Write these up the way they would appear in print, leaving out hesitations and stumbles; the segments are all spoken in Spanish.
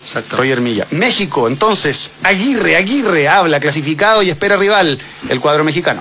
Exacto. Roger Milla. México, entonces, Aguirre habla, clasificado y espera rival, el cuadro mexicano.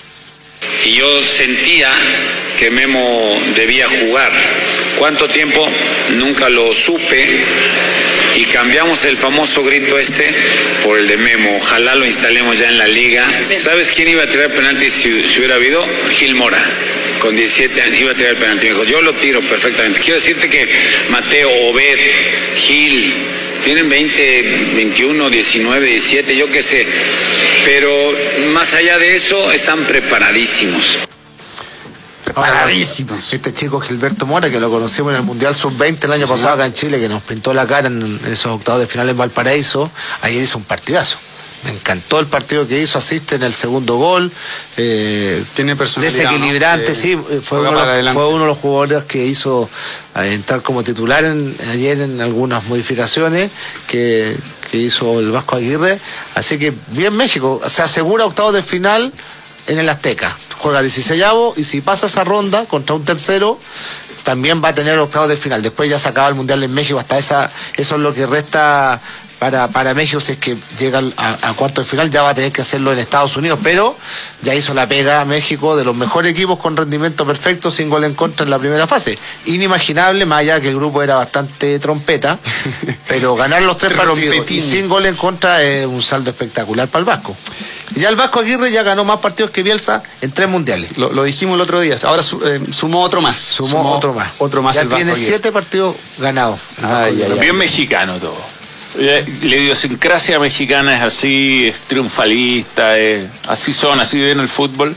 Y yo sentía que Memo debía jugar. ¿Cuánto tiempo? Nunca lo supe. Y cambiamos el famoso grito por el de Memo. Ojalá lo instalemos ya en la liga. ¿Sabes quién iba a tirar penalti si hubiera habido? Gil Mora. Con 17 años iba a tirar penalti. Me dijo, yo lo tiro perfectamente. Quiero decirte que Mateo, Obed, Gil, tienen 20, 21, 19, 17, yo qué sé. Pero más allá de eso, están preparadísimos. Preparadísimos. Este chico Gilberto Mora, que lo conocimos en el Mundial Sub-20 el año pasado acá en Chile, que nos pintó la cara en esos octavos de final en Valparaíso, ayer hizo un partidazo. Me encantó el partido que hizo, asiste en el segundo gol. Tiene personalidad, desequilibrante, ¿no? Sí, fue uno de los jugadores que hizo entrar como titular ayer en algunas modificaciones que hizo el Vasco Aguirre. Así que bien México, se asegura octavos de final en el Azteca. Juega 16avo y si pasa esa ronda contra un tercero, también va a tener octavos de final. Después ya se acaba el Mundial en México, hasta eso es lo que resta para México. Si es que llega a cuartos de final, ya va a tener que hacerlo en Estados Unidos, pero ya hizo la pega México de los mejores equipos con rendimiento perfecto, sin gol en contra en la primera fase. Inimaginable, más allá que el grupo era bastante trompeta, pero ganar los 3 partidos y sin gol en contra es un saldo espectacular para el Vasco. Y ya el Vasco Aguirre ya ganó más partidos que Bielsa en 3 mundiales. Lo dijimos el otro día, ahora sumó otro más. Sumó otro más. Ya tiene 7 partidos ganados. Bien mexicano todo. La idiosincrasia mexicana es así, es triunfalista, así viene el fútbol.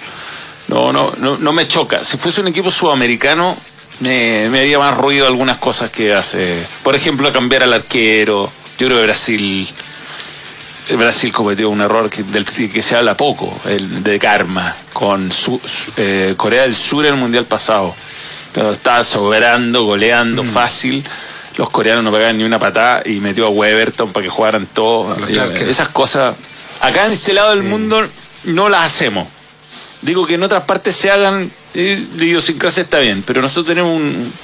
No me choca. Si fuese un equipo sudamericano, me haría más ruido algunas cosas que hace. Por ejemplo, cambiar al arquero. Yo creo que Brasil cometió un error que se habla poco, el de karma, con Corea del Sur en el Mundial pasado. Pero estaba sobrando, goleando fácil. Los coreanos no pegaban ni una patada y metió a Weberton para que jugaran todos. Esas cosas, acá en este lado del mundo no las hacemos. Digo que en otras partes se hagan, de idiosincrasia está bien, pero nosotros tenemos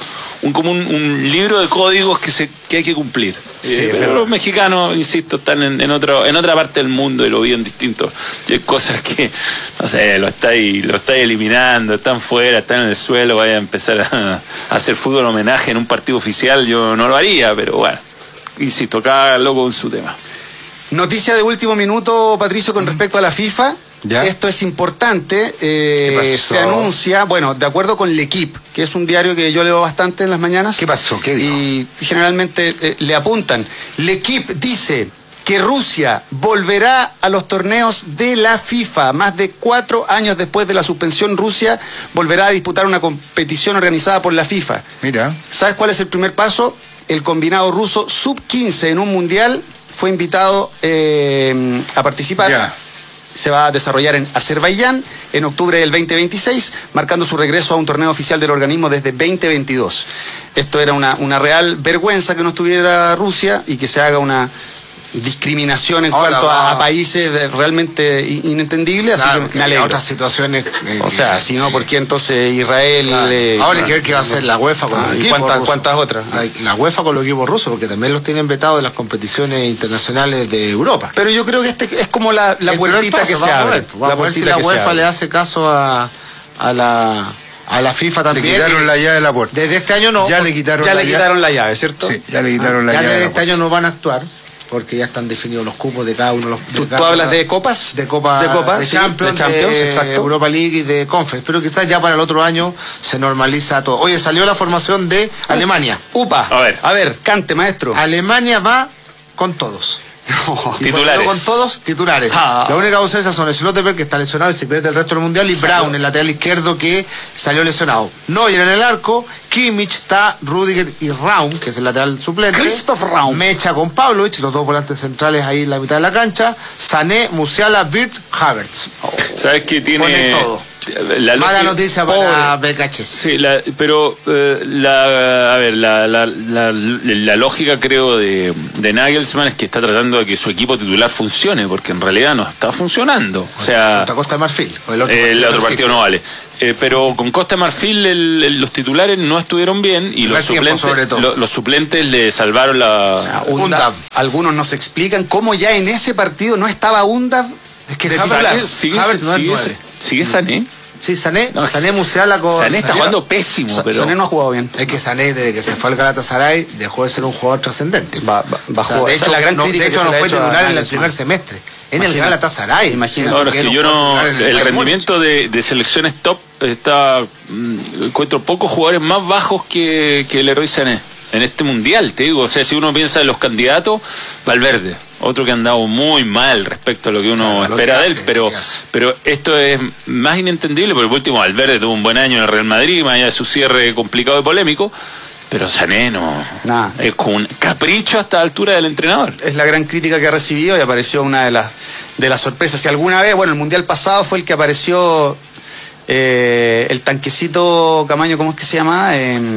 un libro de códigos que hay que cumplir. Pero los mexicanos, insisto, están en otra parte del mundo y lo viven distinto. Y hay cosas que, no sé, lo estáis eliminando, están fuera, están en el suelo, vaya a empezar a hacer fútbol homenaje en un partido oficial. Yo no lo haría, pero bueno, insisto, cada loco con su tema. Noticia de último minuto, Patricio, con respecto a la FIFA. ¿Ya? Esto es importante, se anuncia, bueno, de acuerdo con L'Equipe, que es un diario que yo leo bastante en las mañanas. ¿Qué pasó? ¿Qué dijo? Y generalmente le apuntan. L'Equipe dice que Rusia volverá a los torneos de la FIFA. Más de 4 años después de la suspensión, Rusia volverá a disputar una competición organizada por la FIFA. Mira. ¿Sabes cuál es el primer paso? El combinado ruso sub-15 en un mundial fue invitado a participar. Ya. Se va a desarrollar en Azerbaiyán en octubre del 2026, marcando su regreso a un torneo oficial del organismo desde 2022. Esto era una real vergüenza que no estuviera Rusia y que se haga una discriminación en cuanto a países realmente inentendibles, así que me alegro. Otras situaciones. O sea, si no, ¿por qué entonces Israel? Claro. Ahora hay que ver qué va a hacer la UEFA con los equipos rusos. ¿Cuántas otras? La UEFA con los equipos rusos, porque también los tienen vetados de las competiciones internacionales de Europa. Pero yo creo que este es como la puertita que se abre. Vamos a ver si la UEFA le hace caso a la FIFA también. Le quitaron la llave de la puerta. Desde este año no. Ya le quitaron la llave, ¿cierto? Sí, ya le quitaron la llave. Ya desde este año no van a actuar, porque ya están definidos los cupos de cada uno. ¿Tú hablas de copas? De Copa, de Champions, de Europa League y de Conference. Pero quizás ya para el otro año se normaliza todo. Oye, salió la formación de Alemania. ¡Upa! A ver, cante, maestro. Alemania va con todos. Titulares. Con todos titulares. La única ausencia son Slotterberg, que está lesionado y se pierde el resto del mundial, y Brown, el lateral izquierdo, que salió lesionado. Neuer en el arco, Kimmich, está Rudiger y Raum, que es el lateral suplente. Christoph Raum. Mecha con Pavlovich, los dos volantes centrales ahí en la mitad de la cancha. Sané, Musiala, Wirtz, Havertz. ¿Sabes qué tiene Mala noticia para BKC. Sí, pero la lógica, creo, de Nagelsmann es que está tratando de que su equipo titular funcione, porque en realidad no está funcionando. O sea, contra Costa de Marfil. El otro partido no vale. Pero con Costa de Marfil los titulares no estuvieron bien y los suplentes le salvaron la... O sea, Undav. Algunos nos explican cómo ya en ese partido no estaba Undav. Es que sigue Sané. Sí, Sané Musiala con... Sané está jugando pésimo, pero... Sané no ha jugado bien. Es que Sané, desde que se fue al Galatasaray, dejó de ser un jugador trascendente. Bajó. De hecho, la gran crítica de hecho no fue titular en el primer semestre. En el Galatasaray. Imagínate. Ahora, es que yo no... El rendimiento de selecciones top está... encuentro pocos jugadores más bajos que el Leroy Sané. En este mundial, te digo. O sea, si uno piensa en los candidatos, Valverde. Otro que ha andado muy mal respecto a lo que uno espera de él, pero esto es más inentendible, porque por último Valverde tuvo un buen año en el Real Madrid, más allá de su cierre complicado y polémico, pero Sané es como un capricho hasta la altura del entrenador. Es la gran crítica que ha recibido y apareció una de las sorpresas. Si alguna vez, el mundial pasado fue el que apareció... el tanquecito Camaño, ¿cómo es que se llama?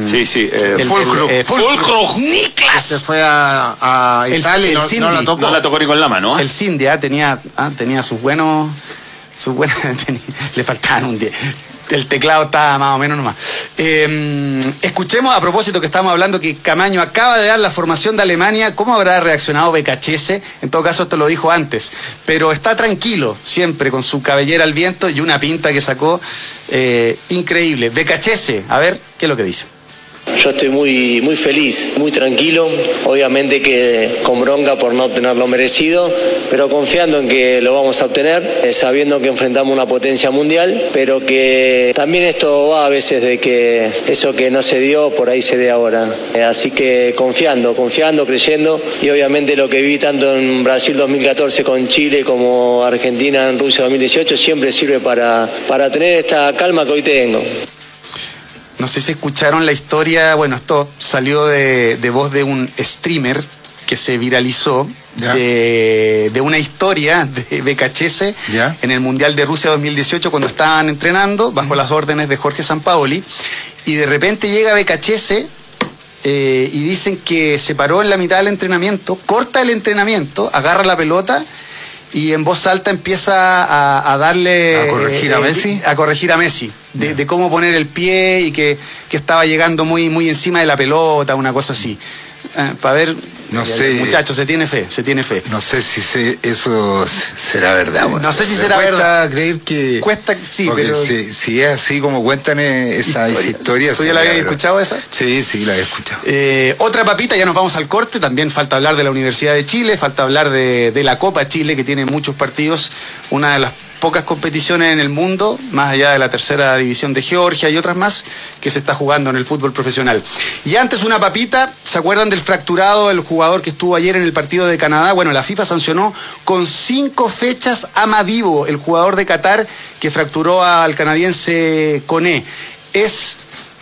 Fulcro Niklas. Se fue a Italia y no la tocó. No la tocó ni con la mano. El Cindy tenía sus buenos... le faltaban un 10. El teclado estaba más o menos nomás. Escuchemos, a propósito que estamos hablando que Camaño acaba de dar la formación de Alemania, ¿cómo habrá reaccionado BKC? En todo caso, esto lo dijo antes, pero está tranquilo siempre con su cabellera al viento y una pinta que sacó increíble. BKC, a ver, ¿qué es lo que dice? Yo estoy muy, muy feliz, muy tranquilo, obviamente que con bronca por no obtener lo merecido, pero confiando en que lo vamos a obtener, sabiendo que enfrentamos una potencia mundial, pero que también esto va a veces de que eso que no se dio, por ahí se dé ahora. Así que confiando, creyendo, y obviamente lo que vi tanto en Brasil 2014 con Chile como Argentina en Rusia 2018 siempre sirve para tener esta calma que hoy tengo. No sé si escucharon la historia, esto salió de voz de un streamer que se viralizó de una historia de BKC en el Mundial de Rusia 2018 cuando estaban entrenando bajo las órdenes de Jorge Sampaoli y de repente llega BKC y dicen que se paró en la mitad del entrenamiento, corta el entrenamiento, agarra la pelota y en voz alta empieza a darle... ¿A corregir a Messi? A corregir a Messi, de cómo poner el pie y que estaba llegando muy, muy encima de la pelota, una cosa así. Para ver... No sé. Muchachos, se tiene fe. No sé si eso será verdad. No sé si será verdad. Creer que... Sí, pero... Si es así como cuentan esa historia... ¿Tú ya la habías escuchado esa? Sí, la había escuchado. Otra papita, ya nos vamos al corte. También falta hablar de la Universidad de Chile, falta hablar de la Copa Chile, que tiene muchos partidos. Una de las pocas competiciones en el mundo, más allá de la tercera división de Georgia y otras más, que se está jugando en el fútbol profesional. Y antes una papita, ¿se acuerdan del fracturado, el jugador que estuvo ayer en el partido de Canadá? La FIFA sancionó con 5 fechas a Madibo, el jugador de Qatar que fracturó al canadiense Koné. Es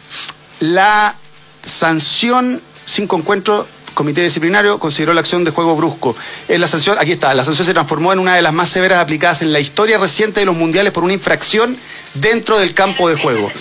la sanción, 5 encuentros. Comité disciplinario consideró la acción de juego brusco. La sanción, aquí está, la sanción se transformó en una de las más severas aplicadas en la historia reciente de los mundiales por una infracción dentro del campo de juego.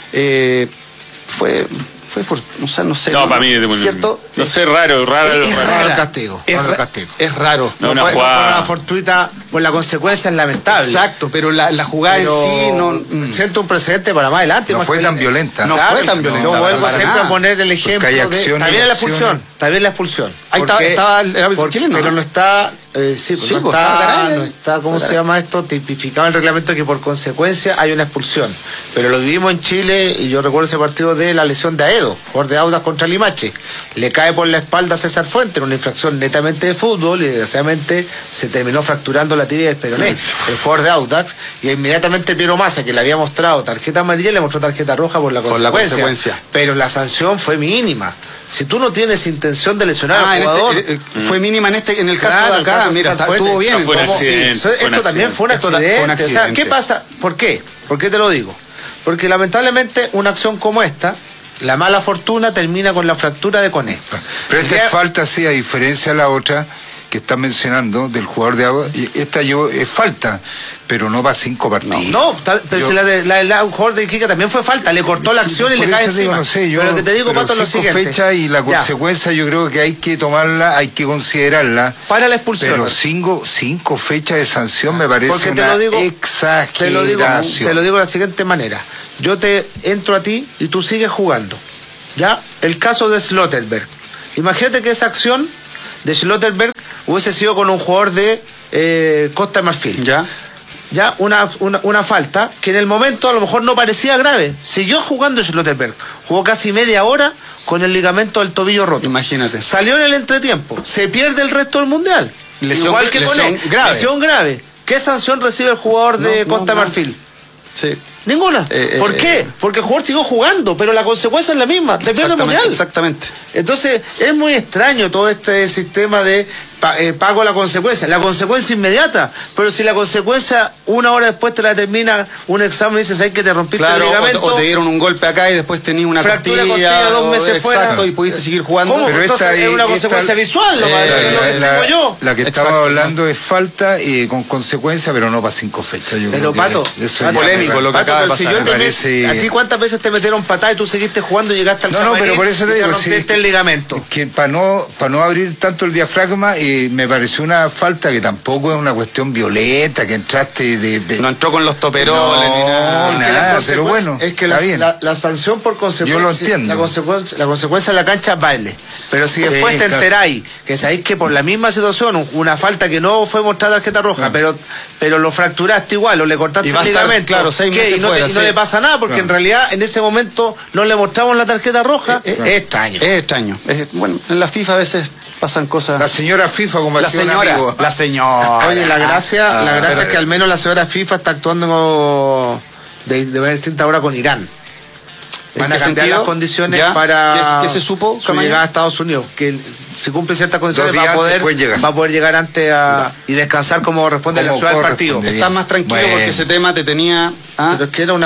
No sé. No, para mí es ¿cierto? No sé, raro el castigo. Es raro. Una fortuita por la consecuencia es lamentable. Exacto, pero la jugada en sí no... Siento un precedente para más adelante. No fue tan violenta. No fue tan violenta. Yo vuelvo siempre a poner el ejemplo de... También la expulsión. Ahí estaba el chileno. Pero no está... no está, ¿cómo se llama esto? Tipificado en el reglamento que por consecuencia hay una expulsión. Pero lo vivimos en Chile y yo recuerdo ese partido de la lesión de Aedo, jugador de Audax contra Limache. Le cae por la espalda a César Fuentes en una infracción netamente de fútbol y desgraciadamente se terminó fracturando la tibia del peroné, el jugador de Audax, y inmediatamente Piero Massa, que le había mostrado tarjeta amarilla, le mostró tarjeta roja por la consecuencia. Pero la sanción fue mínima. Si tú no tienes intención de lesionar al jugador... fue mínima en el caso de acá. Mira, estuvo bien. Esto también fue un accidente. O sea, ¿qué pasa? ¿Por qué? ¿Por qué te lo digo? Porque lamentablemente una acción como esta, la mala fortuna termina con la fractura de Koné. Pero esta falta, sí, a diferencia de la otra, que están mencionando del jugador de agua, esta es falta, pero no va 5 partidos. No, pero si la de un jugador de Iquique también fue falta, le cortó la acción y le cae encima. No sé, pero lo que te digo, Pato, es lo siguiente. Fechas y la consecuencia yo creo que hay que tomarla, hay que considerarla. Para la expulsión. Pero 5 fechas de sanción me parece una exageración. Te lo digo de la siguiente manera. Yo te entro a ti y tú sigues jugando. ¿Ya? El caso de Schlotterberg. Imagínate que esa acción de Schlotterberg hubiese sido con un jugador de Costa de Marfil. Ya una falta que en el momento a lo mejor no parecía grave. Siguió jugando Schlotterberg. Jugó casi media hora con el ligamento del tobillo roto. Imagínate. Salió en el entretiempo. Se pierde el resto del mundial. Igual que con él. Lesión grave. ¿Qué sanción recibe el jugador de Costa de Marfil? Sí. Ninguna. ¿Por qué? Porque el jugador siguió jugando, pero la consecuencia es la misma. Te pierde el mundial. Exactamente. Entonces, es muy extraño todo este sistema de pago a la consecuencia. La consecuencia inmediata. Pero si la consecuencia, una hora después te la determina un examen y dices, ¿sabes que te rompiste el ligamento? O te dieron un golpe acá y después tenías una costilla 2 meses fuera. Y pudiste seguir jugando. ¿Cómo? Pero entonces es una consecuencia visual, La que estaba hablando es falta con consecuencia, pero no para 5 fechas. Pero Pato, es polémico lo que acaba de pasar. ¿A ti cuántas veces te metieron patada y tú seguiste jugando y llegaste al No, pero por eso te digo, rompiste el ligamento? Que para no abrir tanto el diafragma, me pareció una falta que tampoco es una cuestión violenta, que entraste no entró con los toperoles ni nada, pero bueno, es que la sanción por consecuencia, yo lo entiendo. La consecuencia de la cancha es baile. Pero si después te enteráis que sabéis que por la misma situación, una falta que no fue mostrada tarjeta roja, pero lo fracturaste igual o le cortaste el ligamento, claro, 6 meses fuera, no le pasa nada, porque en realidad en ese momento no le mostramos la tarjeta roja, es extraño. Es extraño. Bueno, en la FIFA a veces pasan cosas. La señora FIFA, como la señora. Oye, la gracia es que al menos la señora FIFA está actuando de manera distinta ahora con Irán. Van a cambiar las condiciones para ¿Qué se supo? su llegada a Estados Unidos, que si cumple ciertas condiciones va a poder llegar antes y descansar como corresponde en la ciudad del partido. Estás más tranquilo porque ese tema te tenía pero es que era un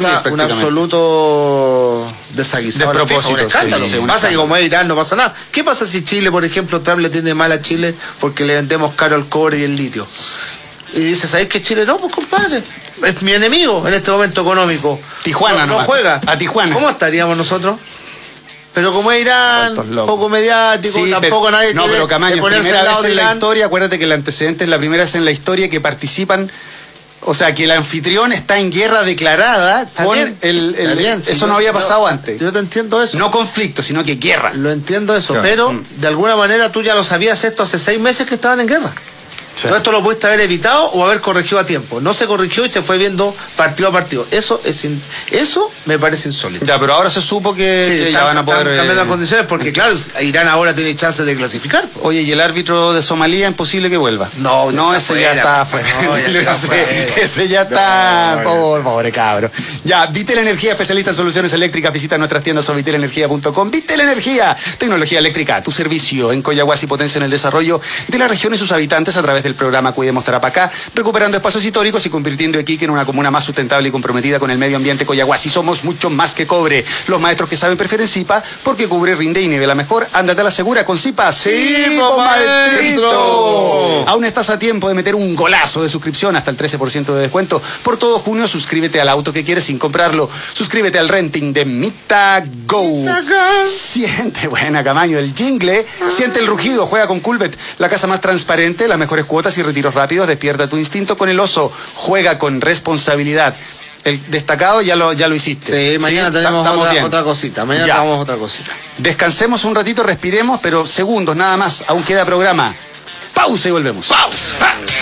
absoluto desaguisado. De propósito. Un escándalo. Pasa que como es Irán no pasa nada. ¿Qué pasa si Chile, por ejemplo, Trump le tiene mal a Chile porque le vendemos caro el cobre y el litio? Y dice, ¿sabéis que Chile no? Pues compadre, es mi enemigo en este momento económico. Tijuana no juega. A Tijuana. ¿Cómo estaríamos nosotros? Pero como es Irán, poco mediático, tampoco nadie quiere pero Camaño, ponerse al lado de en Irán. la historia, acuérdate que el antecedente es la primera vez en la historia que participan, o sea, que el anfitrión está en guerra declarada con eso no había pasado antes. Yo te entiendo eso. No conflicto, sino que guerra. Lo entiendo eso, pero de alguna manera tú ya lo sabías esto hace 6 meses que estaban en guerra. Sí. Esto lo pudiste haber evitado o haber corregido a tiempo. No se corrigió y se fue viendo partido a partido. Eso me parece insólito. Ya, pero ahora se supo que ya van a poder cambiar las condiciones porque, claro, Irán ahora tiene chances de clasificar. Oye, ¿y el árbitro de Somalia imposible que vuelva? No, ese ya está afuera. Ese ya está. Pobre cabro. Ya, Vitel Energía, especialista en soluciones eléctricas. Visita nuestras tiendas o vitelenergia.com. Vitel Energía, tecnología eléctrica a tu servicio. En Coyahuasi potencia en el desarrollo de la región y sus habitantes a través del programa Cuidemos Tarapacá, recuperando espacios históricos y convirtiendo Iquique en una comuna más sustentable y comprometida con el medio ambiente. Coyahuasi, somos mucho más que cobre. Los maestros que saben prefieren Zipa porque cubre, rinde y nivela mejor. Ándate a la segura con Zipa. ¡Sí, maestrito! Aún estás a tiempo de meter un golazo de suscripción, hasta el 13% de descuento. Por todo junio, suscríbete al auto que quieres sin comprarlo. Suscríbete al renting de MitaGo. Siente, buena Camaño, el jingle. Siente el rugido, juega con Culbet, la casa más transparente, las mejores cuotas y retiros rápidos. Despierta tu instinto con el oso. Juega con responsabilidad. El destacado ya lo hiciste. Sí, mañana tenemos otra cosita. Mañana tenemos otra cosita. Descansemos un ratito, respiremos, pero segundos nada más. Aún queda programa. Pausa y volvemos. Pausa.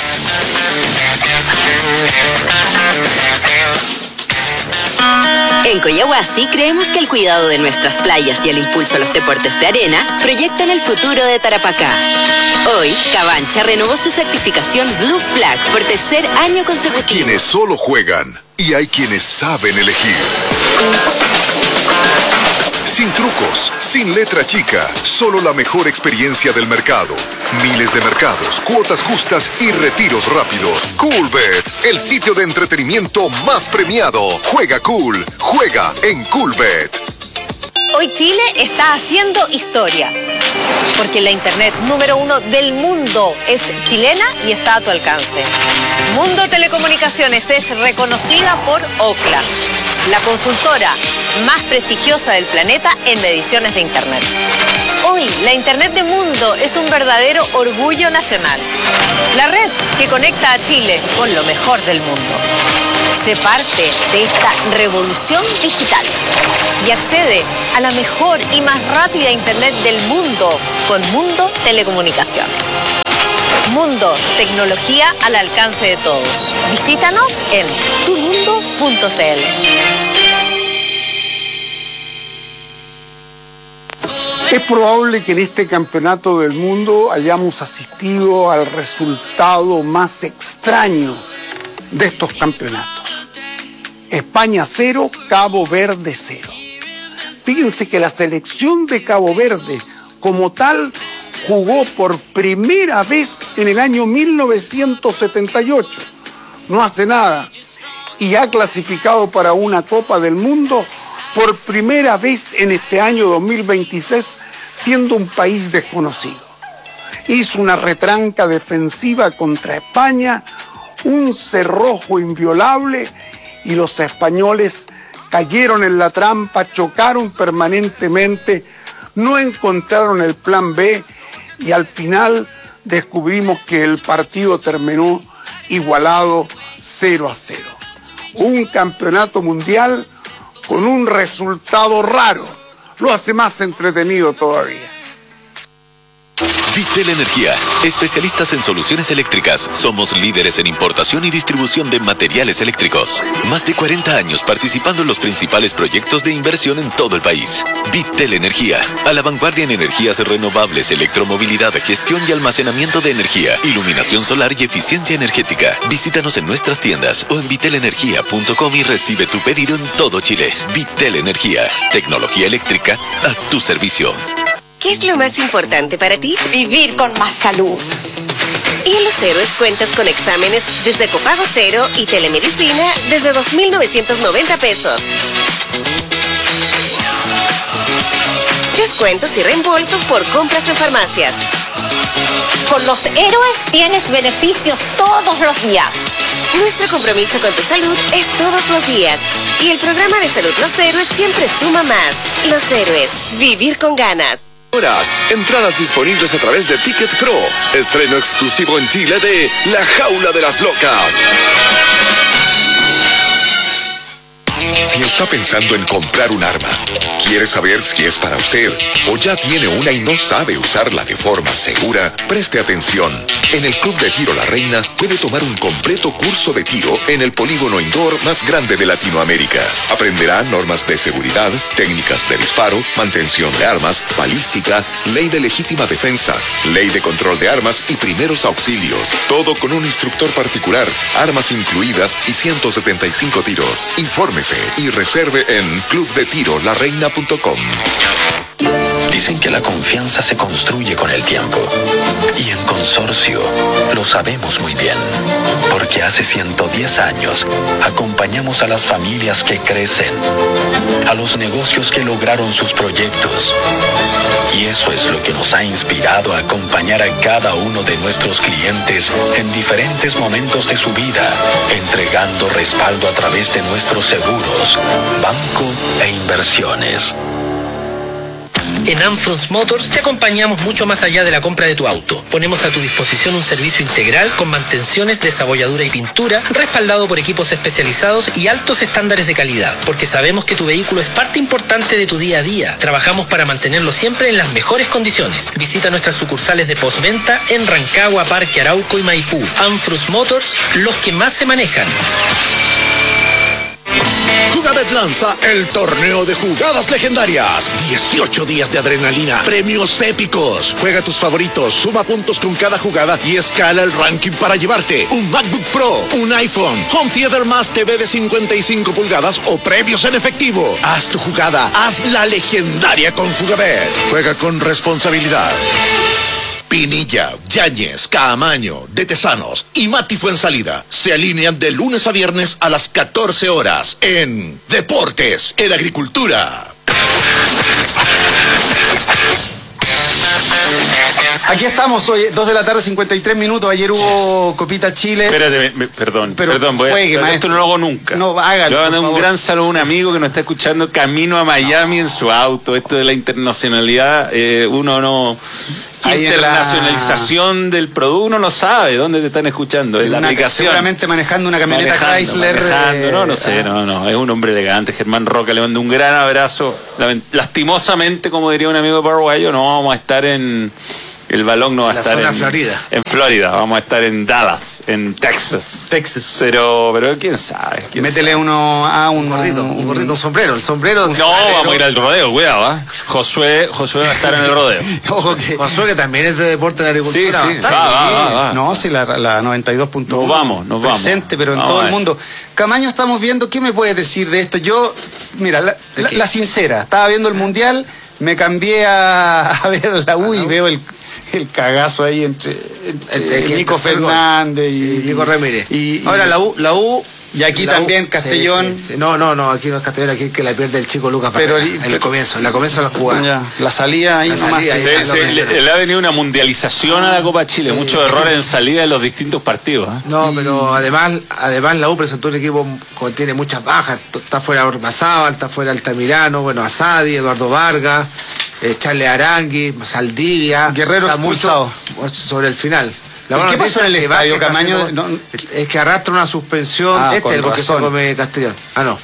En Coyahuasi creemos que el cuidado de nuestras playas y el impulso a los deportes de arena proyectan el futuro de Tarapacá. Hoy, Cabancha renovó su certificación Blue Flag por 3er año consecutivo. Hay quienes solo juegan y hay quienes saben elegir. Sin trucos, sin letra chica, solo la mejor experiencia del mercado. Miles de mercados, cuotas justas y retiros rápidos. Coolbet, el sitio de entretenimiento más premiado. Juega cool, juega en Coolbet. Hoy Chile está haciendo historia, porque la internet número 1 del mundo es chilena y está a tu alcance. Mundo Telecomunicaciones es reconocida por Ookla, la consultora más prestigiosa del planeta en mediciones de internet. Hoy, la internet de Mundo es un verdadero orgullo nacional. La red que conecta a Chile con lo mejor del mundo. Sé parte de esta revolución digital y accede a la mejor y más rápida internet del mundo con Mundo Telecomunicaciones. Mundo, tecnología al alcance de todos. Visítanos en tumundo.cl. Es probable que en este campeonato del mundo hayamos asistido al resultado más extraño de estos campeonatos. España 0, Cabo Verde 0. Fíjense que la selección de Cabo Verde, como tal, jugó por primera vez en el año 1978. No hace nada. Y ha clasificado para una Copa del Mundo por primera vez en este año 2026, siendo un país desconocido. Hizo una retranca defensiva contra España, un cerrojo inviolable, y los españoles cayeron en la trampa, chocaron permanentemente, no encontraron el plan B, y al final descubrimos que el partido terminó igualado 0-0. Un campeonato mundial con un resultado raro. Lo hace más entretenido todavía. Vitel Energía, especialistas en soluciones eléctricas. Somos líderes en importación y distribución de materiales eléctricos. Más de 40 años participando en los principales proyectos de inversión en todo el país. Vitel Energía, a la vanguardia en energías renovables, electromovilidad, gestión y almacenamiento de energía, iluminación solar y eficiencia energética. Visítanos en nuestras tiendas o en vitelenergia.com y recibe tu pedido en todo Chile. Vitel Energía, tecnología eléctrica a tu servicio. ¿Qué es lo más importante para ti? Vivir con más salud. Y en Los Héroes cuentas con exámenes desde copago cero y telemedicina desde 2,990 pesos. Descuentos y reembolsos por compras en farmacias. Con Los Héroes tienes beneficios todos los días. Nuestro compromiso con tu salud es todos los días. Y el programa de salud Los Héroes siempre suma más. Los Héroes, vivir con ganas. Entradas disponibles a través de Ticket Pro. Estreno exclusivo en Chile de La Jaula de las Locas. Si está pensando en comprar un arma, quiere saber si es para usted o ya tiene una y no sabe usarla de forma segura, preste atención. En el Club de Tiro La Reina puede tomar un completo curso de tiro en el polígono indoor más grande de Latinoamérica. Aprenderá normas de seguridad, técnicas de disparo, mantención de armas, balística, ley de legítima defensa, ley de control de armas y primeros auxilios. Todo con un instructor particular, armas incluidas y 175 tiros. Infórmese y reserve en clubdetirolareina.com. Dicen que la confianza se construye con el tiempo. Y en Consorcio lo sabemos muy bien. Porque hace 110 años acompañamos a las familias que crecen, a los negocios que lograron sus proyectos. Y eso es lo que nos ha inspirado a acompañar a cada uno de nuestros clientes en diferentes momentos de su vida, entregando respaldo a través de nuestros seguros, banco e inversiones. En Amfront Motors te acompañamos mucho más allá de la compra de tu auto. Ponemos a tu disposición un servicio integral con mantenciones, desabolladura y pintura, respaldado por equipos especializados y altos estándares de calidad, porque sabemos que tu vehículo es parte importante de tu día a día. Trabajamos para mantenerlo siempre en las mejores condiciones. Visita nuestras sucursales de postventa en Rancagua, Parque Arauco y Maipú. Amfront Motors, los que más se manejan. Jugabet lanza el torneo de jugadas legendarias. 18 días de adrenalina, premios épicos. Juega tus favoritos, suma puntos con cada jugada y escala el ranking para llevarte un MacBook Pro, un iPhone, Home Theater más TV de 55 pulgadas o premios en efectivo. Haz tu jugada, haz la legendaria con Jugabet. Juega con responsabilidad. Pinilla, Yáñez, Caamaño, De Tesanos y Mati Fuensalida se alinean de lunes a viernes a las 14 horas en Deportes en Agricultura. Aquí estamos hoy, 2 de la tarde, 53 minutos. Ayer hubo Copita Chile. Espérate, perdón, esto no lo hago nunca. No, hágalo. Le voy a mandar un gran saludo a un amigo que nos está escuchando camino a Miami en su auto. Esto de la internacionalidad, uno no... Internacionalización del producto, uno no sabe dónde te están escuchando. En la aplicación. Seguramente manejando una camioneta Chrysler. No sé. Es un hombre elegante. Germán Roca, le mando un gran abrazo. Lastimosamente, como diría un amigo paraguayo, no vamos a estar en... El balón no va a estar en Florida. En Florida, vamos a estar en Dallas, en Texas. Pero quién sabe. Métele uno a un gorrito, un sombrero. El sombrero. No, vamos a ir al rodeo, cuidado, ¿eh? Josué va a estar en el rodeo. Josué, que también es de deporte de la agricultura. Sí, va. No, sí, la 92.1. Nos vamos. Presente, pero en todo el mundo. Camaño, estamos viendo, ¿qué me puedes decir de esto? Yo, mira, la sincera, estaba viendo el Mundial, me cambié a ver la U y veo el cagazo ahí entre Nico Fernández y Nico Ramírez. Ahora la U y aquí también Castellón. Sí. No, aquí no es Castellón, aquí es que la pierde el chico Lucas. Pero el comienzo de la jugada. La salida ahí nomás. Le ha venido una mundialización a la Copa Chile, muchos errores en salida de los distintos partidos. No, pero además la U presentó un equipo que tiene muchas bajas. Está fuera Ormazábal, está fuera Altamirano, Asadi, Eduardo Vargas, Charles Arangui, Saldivia, Guerrero expulsado sobre el final. ¿Qué pasó en el estadio, Camaño? Es que arrastra una suspensión, es el que se come Castellón.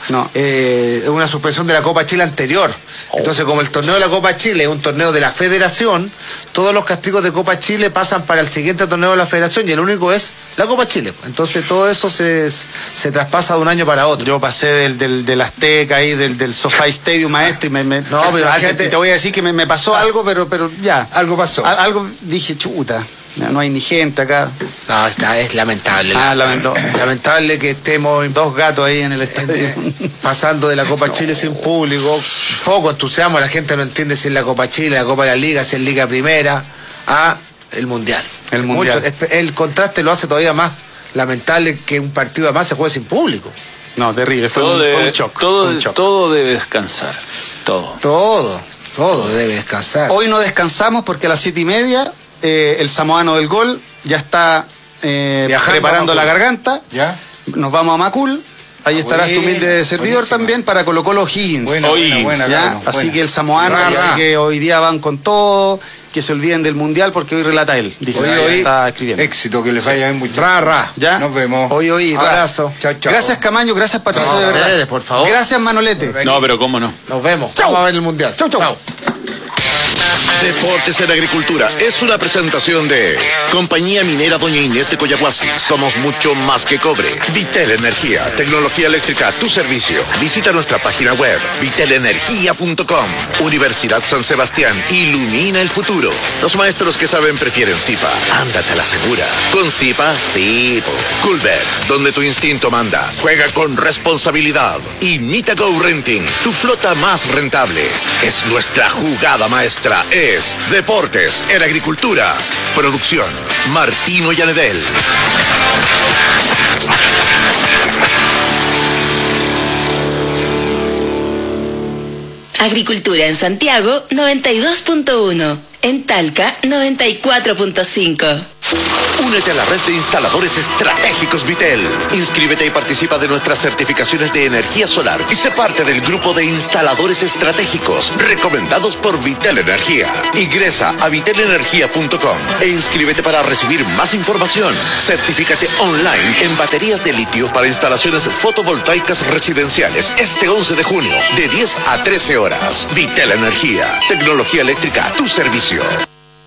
Es una suspensión de la Copa Chile anterior. Entonces, como el torneo de la Copa Chile es un torneo de la Federación, todos los castigos de Copa Chile pasan para el siguiente torneo de la Federación y el único es la Copa Chile. Entonces, todo eso se traspasa de un año para otro. Yo pasé del Azteca ahí, del SoFi Stadium a esto y te voy a decir que me pasó algo, pero ya. Algo pasó. Algo dije, chuta. No hay ni gente acá. No, es lamentable. Lamentable que estemos 2 gatos ahí en el estadio. Pasando de la Copa Chile sin público. Poco entusiasmo, la gente no entiende si es la Copa Chile, la Copa de la Liga, si es Liga Primera, a el Mundial. El contraste lo hace todavía más lamentable que un partido más se juegue sin público. No, terrible. Fue un shock. Todo debe descansar. Todo debe descansar. Hoy no descansamos porque a las 7:30 el samoano del gol ya está preparando la garganta. ¿Ya? Nos vamos a Macul. Ahí estará tu humilde servidor también para Colo-Colo Higgins. Buena, así que el samoano dice que hoy día van con todo, que se olviden del Mundial porque hoy relata él. Dice, hoy está escribiendo. Éxito, que les vaya bien mucho. ¿Ya? Nos vemos. Hoy, abrazo. Chao. Gracias, Camaño, gracias, Patricio, de verdad. Por favor. Gracias, Manolete. No, pero cómo no. Nos vemos. Chau. Vamos a ver el Mundial. Chau. Deportes en Agricultura es una presentación de Compañía Minera Doña Inés de Coyahuasi. Somos mucho más que cobre. Vitel Energía, tecnología eléctrica a tu servicio. Visita nuestra página web vitelenergia.com. Universidad San Sebastián, ilumina el futuro. Los maestros que saben prefieren Zipa. Ándate a la segura. Con Zipa, Zipo. Culver, donde tu instinto manda. Juega con responsabilidad. Y Nitago Renting, tu flota más rentable. Es nuestra jugada maestra. Es Deportes en Agricultura. Producción, Martino Yanedel. Agricultura en Santiago, 92.1. En Talca, 94.5. Únete a la red de instaladores estratégicos Vitel. Inscríbete y participa de nuestras certificaciones de energía solar y sé parte del grupo de instaladores estratégicos recomendados por Vitel Energía. Ingresa a vitelenergia.com e inscríbete para recibir más información. Certifícate online en baterías de litio para instalaciones fotovoltaicas residenciales este 11 de junio de 10 a 13 horas. Vitel Energía, tecnología eléctrica a tu servicio.